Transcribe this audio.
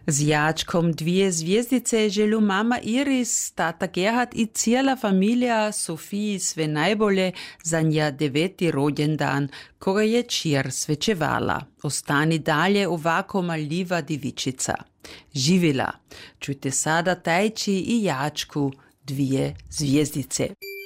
Z jačkom 2 zvjezdice želu mama Iris, tata Gerhard i cijela familija Sofiji sve najbolje za nja 9. rođendan, koga je čir svečevala. Ostani dalje ovako maljiva divičica. Živila. Čujte sada tajči i jačku 2 zvjezdice.